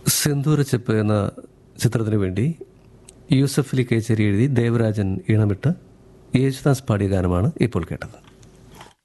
സിന്ദൂരച്ചെപ്പ് എന്ന ചിത്രത്തിനു വേണ്ടി യൂസഫ് അലി കേച്ചേരി എഴുതി ദേവരാജൻ ഈണമിട്ട് യേശുദാസ് പാടിയ ഗാനമാണ് ഇപ്പോൾ കേട്ടത്.